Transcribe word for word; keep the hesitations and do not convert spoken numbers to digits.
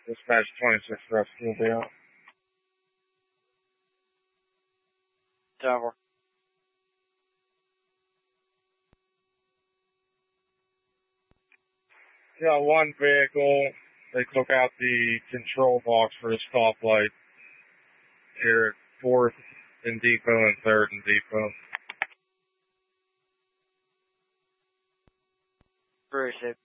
Dispatch twenty-six rescue will be out. Tower. Yeah, one vehicle. They took out the control box for the stoplight here at fourth and Depot and third and Depot. Appreciate it.